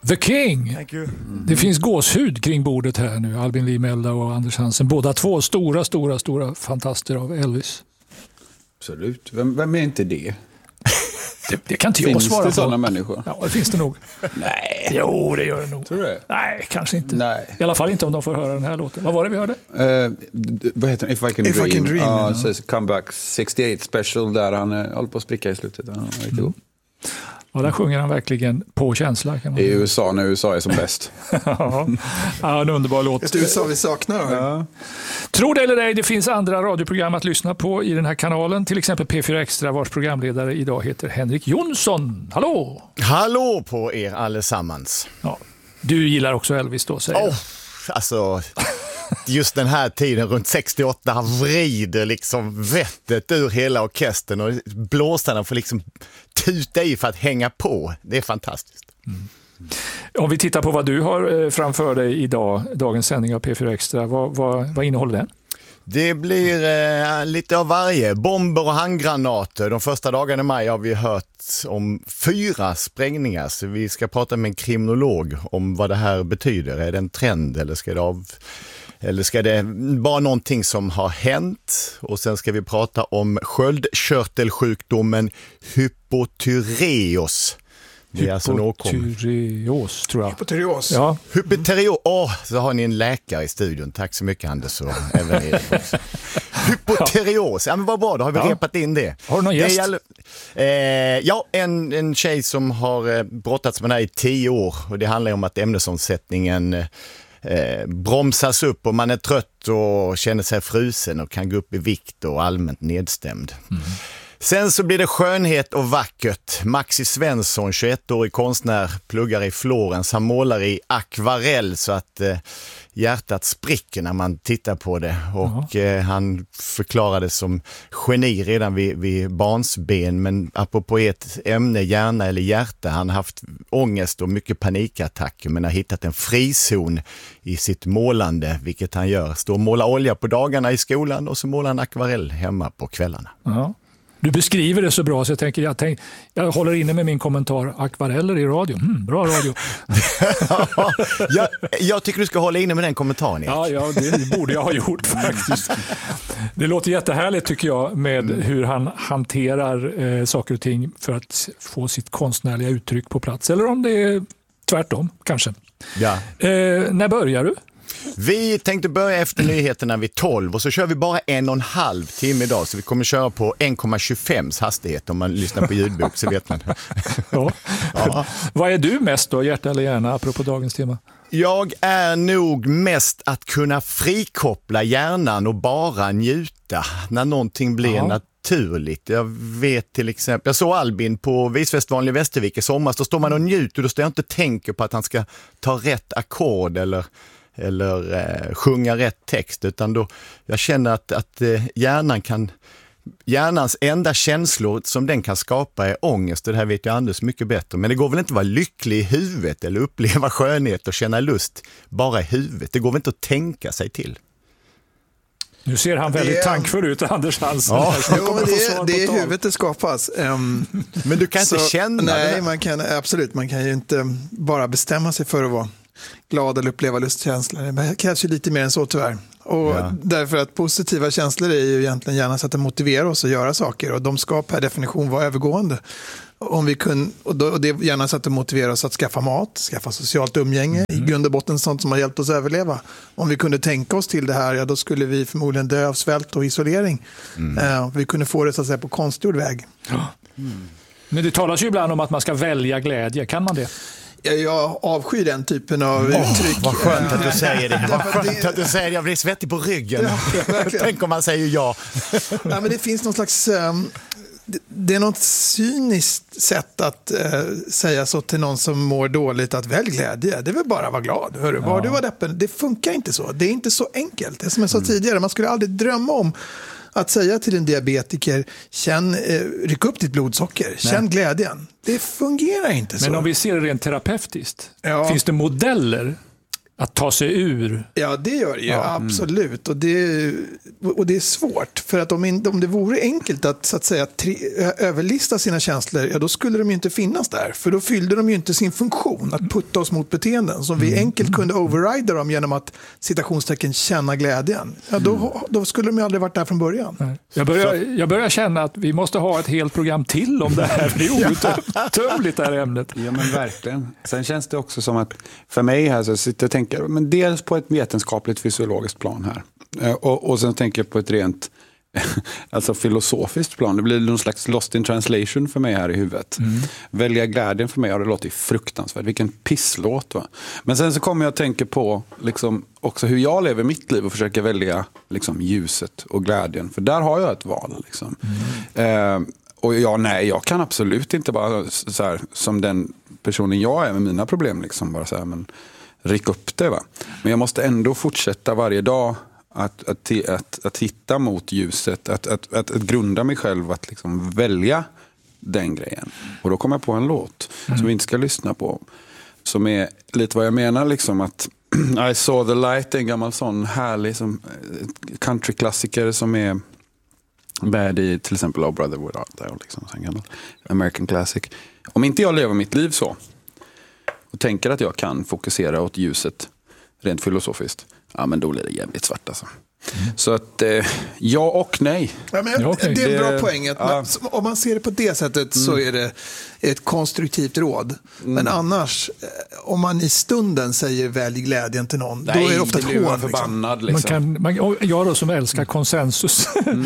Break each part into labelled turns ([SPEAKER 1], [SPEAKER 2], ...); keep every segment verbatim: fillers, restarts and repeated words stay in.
[SPEAKER 1] The King.
[SPEAKER 2] Thank you. Mm.
[SPEAKER 1] Det finns gåshud kring bordet här nu. Albin Lee Meldau och Anders Hansen. Båda två stora, stora, stora fantaster av Elvis.
[SPEAKER 3] Absolut. Vem, vem är inte det?
[SPEAKER 1] Det, det kan inte jag
[SPEAKER 3] finns
[SPEAKER 1] svara på.
[SPEAKER 3] Finns det sådana människor?
[SPEAKER 1] Ja, det finns det nog.
[SPEAKER 3] Nej.
[SPEAKER 1] Jo, det gör det nog.
[SPEAKER 3] Tror du det?
[SPEAKER 1] Nej, kanske inte.
[SPEAKER 3] Nej.
[SPEAKER 1] I alla fall inte om de får höra den här låten. Vad var det vi hörde?
[SPEAKER 3] Uh, d- vad heter den? If I Can
[SPEAKER 2] If
[SPEAKER 3] Dream.
[SPEAKER 2] I Can Dream,
[SPEAKER 3] Ja,
[SPEAKER 2] ja.
[SPEAKER 3] så Comeback sextioåtta special där han uh, håller på att spricka i slutet. Ja, riktigt god.
[SPEAKER 1] Ja, där sjunger han verkligen på känsla. Kan man
[SPEAKER 3] I
[SPEAKER 1] säga.
[SPEAKER 3] U S A när U S A är som bäst.
[SPEAKER 1] Ja, ja, en underbar låt.
[SPEAKER 2] Ett U S A vi saknar.
[SPEAKER 3] Ja.
[SPEAKER 1] Tror det eller ej, det finns andra radioprogram att lyssna på i den här kanalen. Till exempel P fyra Extra, vars programledare idag heter Henrik Jonsson. Hallå!
[SPEAKER 4] Hallå på er allesammans.
[SPEAKER 1] Ja, du gillar också Elvis då, säger
[SPEAKER 4] Oh, alltså, just den här tiden runt sextioåtta, han vrider liksom vettet ur hela orkestern och blåsarna får liksom tuta i för att hänga på. Det är fantastiskt.
[SPEAKER 1] Mm. Om vi tittar på vad du har framför dig idag, dagens sändning av P fyra Extra, vad, vad, vad innehåller den?
[SPEAKER 4] Det blir eh, lite av varje. Bomber och handgranater. De första dagarna i maj har vi hört om fyra sprängningar. Så vi ska prata med en kriminolog om vad det här betyder. Är det en trend eller ska det av... Eller ska det vara någonting som har hänt? Och sen ska vi prata om sköldkörtelsjukdomen hypotyreos. Det är alltså
[SPEAKER 1] Hypotyreos, tror jag.
[SPEAKER 2] Hypotyreos.
[SPEAKER 1] Ja.
[SPEAKER 4] Hypotyreos. Åh, så har ni en läkare i studion. Tack så mycket, Anders och även Erik också. Hypotyreos. Ja, men vad bra, då har vi ja. repat in det.
[SPEAKER 1] Har du någon gäst?
[SPEAKER 4] All... Eh, ja, en, en tjej som har eh, brottats med det här i tio år. Och det handlar om att ämnesomsättningen eh, bromsas upp och man är trött och känner sig frusen och kan gå upp i vikt och allmänt nedstämd. Mm. Sen så blir det skönhet och vackert. Maxi Svensson, tjugoett-årig konstnär, pluggar i Florens. Han målar i akvarell så att eh, hjärtat spricker när man tittar på det. Och eh, han förklarade som geni redan vid, vid barnsben. Men apropå ett ämne, hjärna eller hjärta, han har haft ångest och mycket panikattacker men har hittat en frizon i sitt målande, vilket han gör. Står och målar olja på dagarna i skolan och så målar han akvarell hemma på kvällarna.
[SPEAKER 1] Ja. Du beskriver det så bra så jag tänker jag, tänk, jag håller inne med min kommentar. Akvareller i radio. Mm, bra radio.
[SPEAKER 4] ja, jag, jag tycker du ska hålla inne med den kommentaren.
[SPEAKER 1] Ja, ja, det borde jag ha gjort faktiskt. Det låter jättehärligt tycker jag med mm. hur han hanterar eh, saker och ting för att få sitt konstnärliga uttryck på plats. Eller om det är tvärtom kanske.
[SPEAKER 4] Ja.
[SPEAKER 1] Eh, när börjar du?
[SPEAKER 4] Vi tänkte börja efter nyheterna vid tolv och så kör vi bara en och en halv timme idag så vi kommer köra på en komma tjugofem hastighet om man lyssnar på ljudbok så vet man.
[SPEAKER 1] Ja. Ja. Vad är du mest då, hjärta eller hjärna, apropå dagens tema?
[SPEAKER 4] Jag är nog mest att kunna frikoppla hjärnan och bara njuta när någonting blir ja. naturligt. Jag vet till exempel, jag såg Albin på Visfestivalen i Västervik i somras, då står man och njuter, då står jag inte och tänker på att han ska ta rätt ackord eller eller eh, sjunga rätt text, utan då jag känner att, att eh, hjärnan kan hjärnans enda känslor som den kan skapa är ångest, och det här vet jag Anders mycket bättre, men det går väl inte att vara lycklig i huvudet eller uppleva skönhet och känna lust bara i huvudet, det går väl inte att tänka sig till.
[SPEAKER 1] Nu ser han väldigt det... tankfull ut, Anders Hansen.
[SPEAKER 4] Ja.
[SPEAKER 2] Jo, men det är, det är i huvudet det skapas. Um,
[SPEAKER 4] men du kan inte
[SPEAKER 2] så,
[SPEAKER 4] känna
[SPEAKER 2] nej,
[SPEAKER 4] det?
[SPEAKER 2] man kan, absolut, man kan ju inte bara bestämma sig för att vara glad eller uppleva lustkänslor. Det krävs ju lite mer än så tyvärr. Och ja. därför att positiva känslor är ju egentligen gärna så att det motiverar oss att göra saker, och de ska per definition vara övergående. Om vi kun, och, då, och det är gärna så att det motiverar oss att skaffa mat, skaffa socialt umgänge, mm. i grund och botten sånt som har hjälpt oss överleva. Om vi kunde tänka oss till det här, ja, då skulle vi förmodligen dö av svält och isolering. Mm. Uh, vi kunde få det så att säga på konstgjord väg.
[SPEAKER 1] Ja. Mm. Men det talas ju ibland om att man ska välja glädje, kan man det?
[SPEAKER 2] Jag avskyr den typen av
[SPEAKER 4] oh,
[SPEAKER 2] uttryck.
[SPEAKER 4] Vad skönt att du säger det. Vad skönt att du säger det. Jag blir svettig på ryggen. Ja, tänk om man säger ja.
[SPEAKER 2] Ja, men det finns någon slags... Um, det, det är något cyniskt sätt att uh, säga så till någon som mår dåligt, att välj glädje. Det är väl bara att vara glad. Hörru, ja. Var du var deppen. Det funkar inte så. Det är inte så enkelt. Det som jag sa mm. tidigare. Man skulle aldrig drömma om att säga till en diabetiker, känn, eh, ryck upp ditt blodsocker, känn Nej. glädjen. Det fungerar inte så.
[SPEAKER 1] Men om vi ser det rent terapeutiskt,
[SPEAKER 2] ja.
[SPEAKER 1] finns det modeller att ta sig ur.
[SPEAKER 2] Ja, det gör det ju, ja. Absolut. Och det, och det är svårt. För att om, in, om det vore enkelt att, så att säga, tri, överlista sina känslor, ja, då skulle de ju inte finnas där. För då fyllde de ju inte sin funktion att putta oss mot beteenden som vi enkelt kunde overrida dem genom att citationstecken känna glädjen. Ja, då, då skulle de ju aldrig varit där från början.
[SPEAKER 1] Jag börjar, jag börjar känna att vi måste ha ett helt program till om det här. Det är outtömligt det här ämnet.
[SPEAKER 3] Ja, men verkligen. Sen känns det också som att för mig här så sitter jag och tänker, men dels på ett vetenskapligt fysiologiskt plan här. Och, och sen tänker jag på ett rent alltså filosofiskt plan. Det blir någon slags lost in translation för mig här i huvudet. Mm. Välja glädjen för mig har det låtit fruktansvärt. Vilken pisslåt, va? Men sen så kommer jag att tänka på liksom, också hur jag lever mitt liv och försöker välja liksom, ljuset och glädjen. För där har jag ett val. Liksom. Mm. Eh, och ja, nej, jag kan absolut inte bara så här, som den personen jag är med mina problem liksom, bara så här, men ryck upp det, va? Men jag måste ändå fortsätta varje dag Att, att, att, att hitta mot ljuset, att, att, att, att grunda mig själv, att liksom välja den grejen. Och då kommer jag på en låt mm. som vi inte ska lyssna på. Som är lite vad jag menar, liksom att I saw the light, en gammal sån härlig som, countryklassiker som är med i till exempel Oh Brother Without There, liksom, en gammal American classic. Om inte jag lever mitt liv så och tänker att jag kan fokusera åt ljuset rent filosofiskt, ja, men då blir det jävligt svart alltså. Mm. Så att eh, ja och nej.
[SPEAKER 2] Ja, men,
[SPEAKER 1] ja, okay.
[SPEAKER 2] Det är en bra
[SPEAKER 3] det,
[SPEAKER 2] poäng. Att
[SPEAKER 3] ja.
[SPEAKER 2] man, om man ser det på det sättet mm. så är det ett konstruktivt råd. Mm. Men annars, om man i stunden säger välj glädjen till någon,
[SPEAKER 3] nej,
[SPEAKER 2] då är det ofta ett hån.
[SPEAKER 3] Förbannad, liksom.
[SPEAKER 1] Man kan, man, jag då som älskar konsensus. Mm.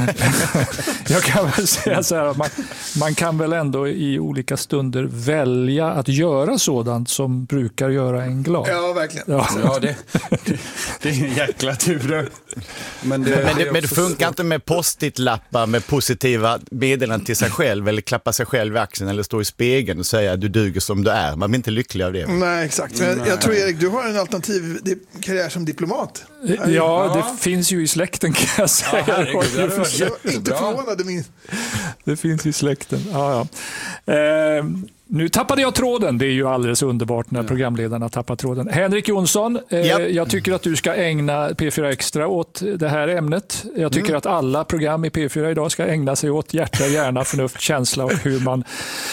[SPEAKER 1] jag kan väl säga så här, man, man kan väl ändå i olika stunder välja att göra sådant som brukar göra en glad.
[SPEAKER 2] Ja, verkligen.
[SPEAKER 3] Ja, ja det, det, det är en jäkla tur. Men det,
[SPEAKER 4] men det, men det funkar inte med post-it-lappar med positiva meddelanden till sig själv eller klappa sig själv i axeln eller stå i spegeln och säga att du duger som du är. Man blir inte lycklig av det.
[SPEAKER 2] Nej, exakt. Men jag tror, Erik, du har en alternativ karriär som diplomat.
[SPEAKER 1] Ja, ja. Det finns ju i släkten, kan jag säga. Ja, herregud,
[SPEAKER 2] jag är inte förvånad. Min...
[SPEAKER 1] Det finns i släkten. Ja, ja. Eh, nu tappade jag tråden. Det är ju alldeles underbart när programledarna tappar tråden. Henrik Jonsson, eh, yep. jag tycker att du ska ägna P fyra Extra åt det här ämnet. Jag tycker mm. att alla program i P fyra idag ska ägna sig åt hjärta, hjärna, förnuft, känsla och hur man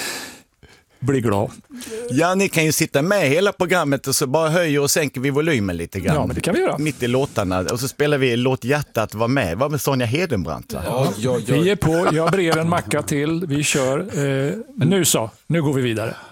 [SPEAKER 1] blir glad.
[SPEAKER 4] Ja, ni kan ju sitta med hela programmet och så bara höjer och sänker vi volymen lite grann.
[SPEAKER 1] Ja, men det kan vi göra.
[SPEAKER 4] Mitt i låtarna. Och så spelar vi Låt hjärtat vara med. Vad med Sonja Hedenbrandt? Va?
[SPEAKER 1] Ja, ja, ja. Vi är på. Jag brer en macka till. Vi kör. Eh, nu så. Nu går vi vidare.